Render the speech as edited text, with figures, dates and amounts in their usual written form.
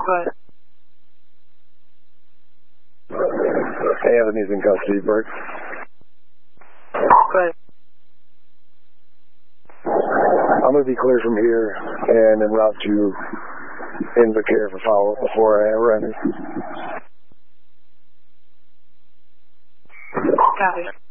Good. Hey, Anthony's in custody, Bert. Good. I'm going to be clear from here and en route to Invacare for follow-up before I arrive. Copy.